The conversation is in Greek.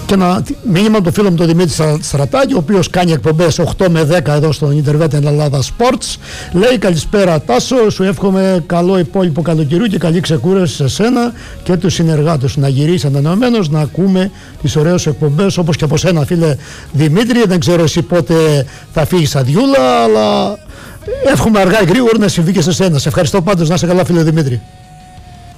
Και ένα μήνυμα από το φίλο μου τον Δημήτρη Στρατάκη, ο οποίος κάνει εκπομπές 8 με 10 εδώ στο Ιντερβέτ Ελλάδα Sports. Λέει: καλησπέρα Τάσο, σου εύχομαι καλό υπόλοιπο καλοκαιριού και καλή ξεκούραση σε σένα και τους συνεργάτες σου. Να γυρίσει ανανεωμένος, να ακούμε τις ωραίες εκπομπές όπως και από σένα, φίλε Δημήτρη. Δεν ξέρω εσύ πότε θα φύγεις αδειούλα, αλλά εύχομαι αργά ή γρήγορα να συμβεί και σε σένα. Σε ευχαριστώ πάντως, να είσαι καλά, φίλε Δημήτρη.